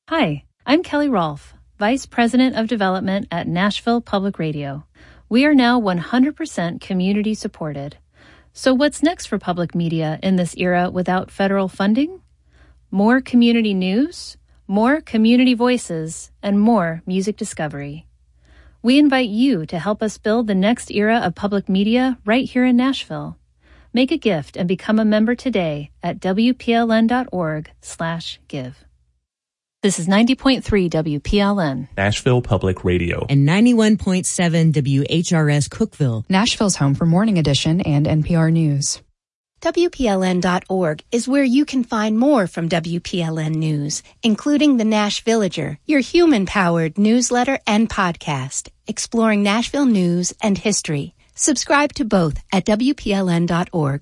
Hi, I'm Kelly Rolfe, Vice President of Development at Nashville Public Radio. We are now 100% community supported. So what's next for public media in this era without federal funding? More community news, more community voices, and more music discovery. We invite you to help us build the next era of public media right here in Nashville. Make a gift and become a member today at WPLN.org/give. This is 90.3 WPLN, Nashville Public Radio, and 91.7 WHRS Cookeville, Nashville's home for Morning Edition and NPR News. WPLN.org is where you can find more from WPLN News, including the Nash Villager, your human-powered newsletter and podcast, exploring Nashville news and history. Subscribe to both at WPLN.org.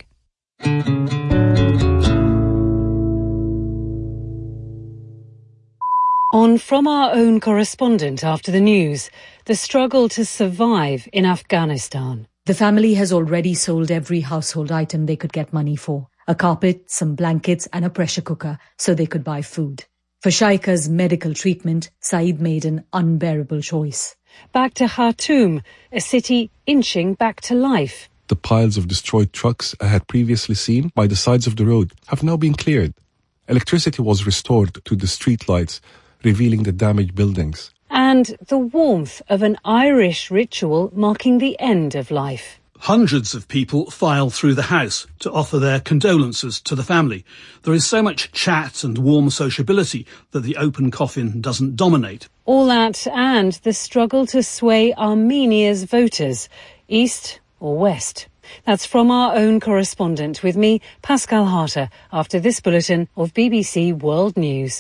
On From Our Own Correspondent after the news, the struggle to survive in Afghanistan. The family has already sold every household item they could get money for. A carpet, some blankets and a pressure cooker so they could buy food. For Shaika's medical treatment, Saeed made an unbearable choice. Back to Khartoum, a city inching back to life. The piles of destroyed trucks I had previously seen by the sides of the road have now been cleared. Electricity was restored to the streetlights, revealing the damaged buildings. And the warmth of an Irish ritual marking the end of life. Hundreds of people file through the house to offer their condolences to the family. There is so much chat and warm sociability that the open coffin doesn't dominate. All that and the struggle to sway Armenia's voters, east or west. That's From Our Own Correspondent with me, Pascal Harter, after this bulletin of BBC World News.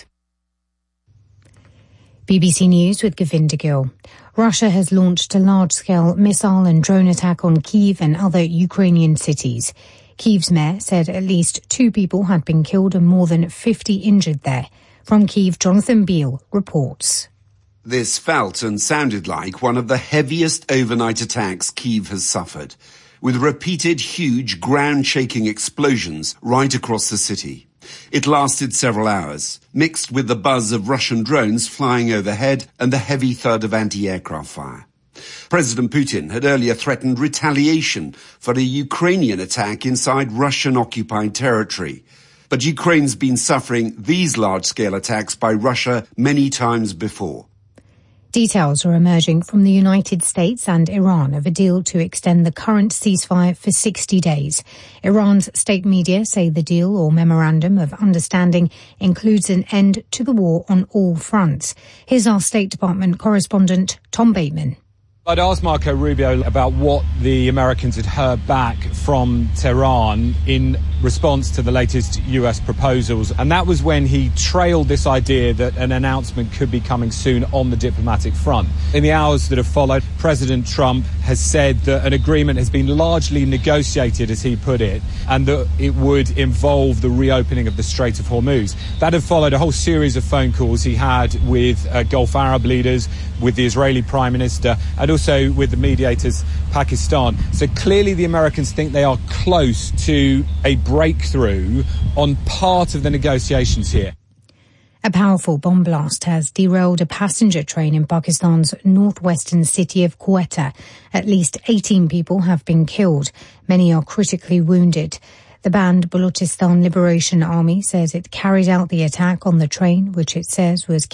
BBC News with Govinda Gill. Russia has launched a large-scale missile and drone attack on Kyiv and other Ukrainian cities. Kyiv's mayor said at least 2 people had been killed and more than 50 injured there. From Kyiv, Jonathan Beale reports. This felt and sounded like one of the heaviest overnight attacks Kyiv has suffered, with repeated huge ground-shaking explosions right across the city. It lasted several hours, mixed with the buzz of Russian drones flying overhead and the heavy thud of anti-aircraft fire. President Putin had earlier threatened retaliation for a Ukrainian attack inside Russian-occupied territory. But Ukraine's been suffering these large-scale attacks by Russia many times before. Details are emerging from the United States and Iran of a deal to extend the current ceasefire for 60 days. Iran's state media say the deal or memorandum of understanding includes an end to the war on all fronts. Here's our State Department correspondent, Tom Bateman. I'd asked Marco Rubio about what the Americans had heard back from Tehran in response to the latest US proposals, and that was when he trailed this idea that an announcement could be coming soon on the diplomatic front. In the hours that have followed, President Trump has said that an agreement has been largely negotiated, as he put it, and that it would involve the reopening of the Strait of Hormuz. That had followed a whole series of phone calls he had with Gulf Arab leaders, with the Israeli Prime Minister, and also with the mediators, Pakistan. So clearly the Americans think they are close to a breakthrough on part of the negotiations here. A powerful bomb blast has derailed a passenger train in Pakistan's northwestern city of Quetta. At least 18 people have been killed. Many are critically wounded. The banned Balochistan Liberation Army says it carried out the attack on the train, which it says was